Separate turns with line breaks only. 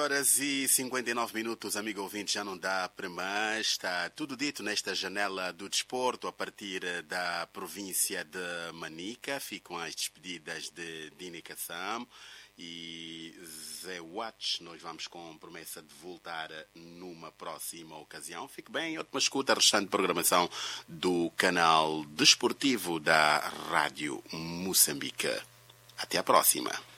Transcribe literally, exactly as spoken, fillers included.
horas e cinquenta e nove minutos, amigo ouvinte, já não dá para mais. Está tudo dito nesta janela do desporto a partir da província de Manica. Ficam as despedidas de Dini Kassam e Zé Watch. Nós vamos com promessa de voltar numa próxima ocasião. Fique bem, ótima escuta a restante programação do canal desportivo da Rádio Moçambique. Até a próxima.